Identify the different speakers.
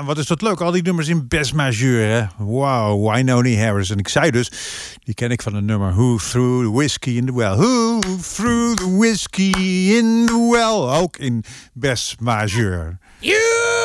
Speaker 1: Ja, wat is dat leuk. Al die nummers in bes majeur, hè. Wow, Wynonie Harris. En ik zei dus, die ken ik van het nummer Who Threw the Whiskey in the Well. Who threw the whiskey in the well? Ook in bes majeur.